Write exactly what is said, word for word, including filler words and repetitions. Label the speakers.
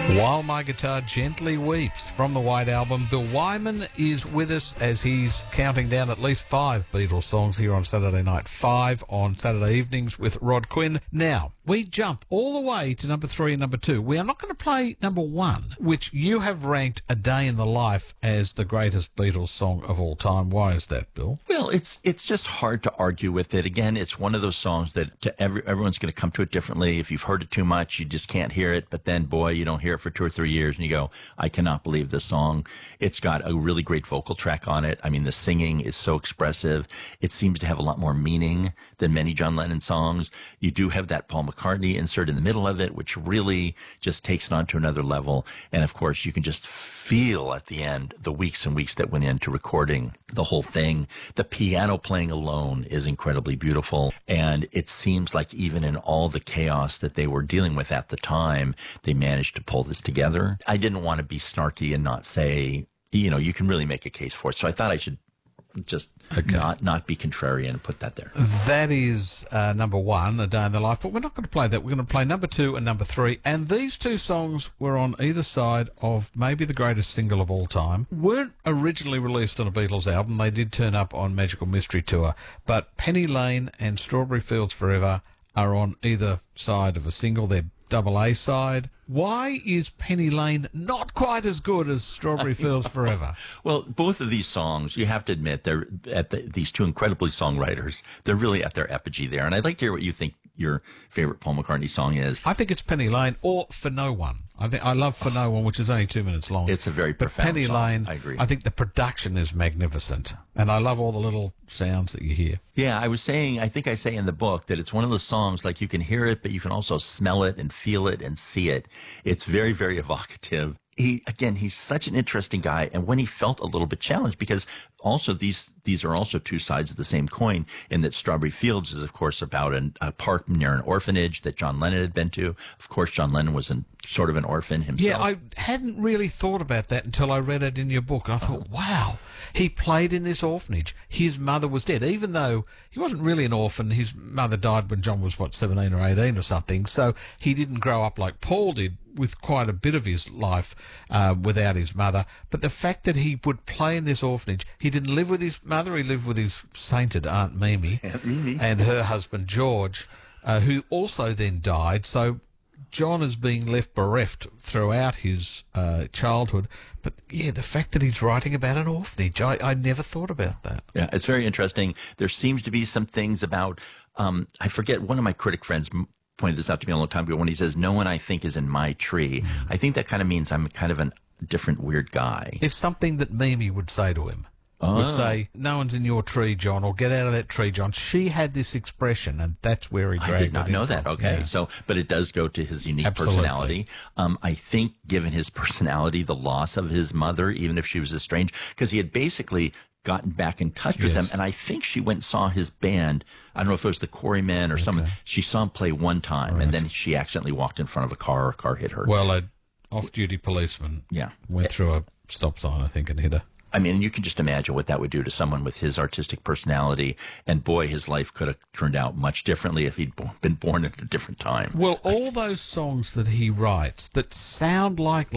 Speaker 1: While My Guitar Gently Weeps from the White Album. Bill Wyman is with us as he's counting down at least five Beatles songs here on Saturday Night, five on Saturday evenings with Rod Quinn. Now, we jump all the way to number three and number two. We are not going to play number one, which you have ranked A Day in the Life as the greatest Beatles song of all time. Why is that, Bill?
Speaker 2: Well, it's it's just hard to argue with it. Again, it's one of those songs that to every, everyone's going to come to it differently. If you've heard it too much, you just can't hear it. But then, boy, you don't hear it for two or three years, and you go, I cannot believe this song. It's got a really great vocal track on it. I mean, the singing is so expressive. It seems to have a lot more meaning than many John Lennon songs. You do have that Paul McCartney insert in the middle of it, which really just takes it on to another level. And, of course, you can just feel at the end the weeks and weeks that went into recording the whole thing. The piano playing alone is incredibly beautiful. And it seems like even in all the chaos that they were dealing with at the time, they managed to pull this together. I didn't want to be snarky and not say, you know, you can really make a case for it. So I thought I should just okay. not not be contrarian and put that there.
Speaker 1: That is uh, number one, A Day in the Life, but we're not going to play that. We're going to play number two and number three, and these two songs were on either side of maybe the greatest single of all time. Weren't originally released on a Beatles album. They did turn up on Magical Mystery Tour, but Penny Lane and Strawberry Fields Forever are on either side of a single. They're double A side. Why is Penny Lane not quite as good as Strawberry Fields Forever?
Speaker 2: Well, both of these songs, you have to admit, they're at the, these two incredibly songwriters. They're really at their apogee there. And I'd like to hear what you think your favorite Paul McCartney song is.
Speaker 1: I think it's Penny Lane or For No One. I think I love For No One, which is only two minutes long.
Speaker 2: It's a very
Speaker 1: but
Speaker 2: profound
Speaker 1: Penny
Speaker 2: song.
Speaker 1: Lane,
Speaker 2: I agree.
Speaker 1: I think the production is magnificent, and I love all the little sounds that you hear.
Speaker 2: Yeah, I was saying, I think I say in the book that it's one of those songs, like you can hear it, but you can also smell it and feel it and see it. It's very, very evocative. He, again, he's such an interesting guy. And when he felt a little bit challenged, because also these, these are also two sides of the same coin, in that Strawberry Fields is, of course, about an, a park near an orphanage that John Lennon had been to. Of course, John Lennon was an, sort of an orphan himself.
Speaker 1: Yeah, I hadn't really thought about that until I read it in your book. And I thought, wow, he played in this orphanage. His mother was dead, even though he wasn't really an orphan. His mother died when John was, what, seventeen or eighteen or something. So he didn't grow up like Paul did, with quite a bit of his life uh, without his mother. But the fact that he would play in this orphanage, he didn't live with his mother, he lived with his sainted Aunt Mimi,
Speaker 2: Aunt Mimi.
Speaker 1: and her husband George, uh, who also then died. So John is being left bereft throughout his uh, childhood. But, yeah, the fact that he's writing about an orphanage, I, I never thought about that.
Speaker 2: Yeah, it's very interesting. There seems to be some things about, um, I forget, one of my critic friends pointed this out to me a long time ago when he says, no one I think is in my tree. Mm. I think that kind of means I'm kind of a different weird guy.
Speaker 1: It's something that Mimi would say to him.
Speaker 2: Oh.
Speaker 1: Would say, no one's in your tree, John, or get out of that tree, John. She had this expression, and that's where he dragged
Speaker 2: I did not
Speaker 1: it
Speaker 2: know
Speaker 1: in
Speaker 2: that.
Speaker 1: from.
Speaker 2: Okay.
Speaker 1: Yeah.
Speaker 2: So, but it does go to his unique
Speaker 1: Absolutely.
Speaker 2: personality. Um, I think given his personality, the loss of his mother, even if she was estranged, because he had basically gotten back in touch with
Speaker 1: Yes.
Speaker 2: them. And I think she went and saw his band. I don't know if it was the Quarrymen or okay. something. She saw him play one time, right. and then she accidentally walked in front of a car, or a car hit her.
Speaker 1: Well, an off-duty policeman
Speaker 2: yeah.
Speaker 1: went through a stop sign, I think, and hit her.
Speaker 2: I mean, you can just imagine what that would do to someone with his artistic personality. And boy, his life could have turned out much differently if he'd been born at a different time.
Speaker 1: Well, all those songs that he writes that sound like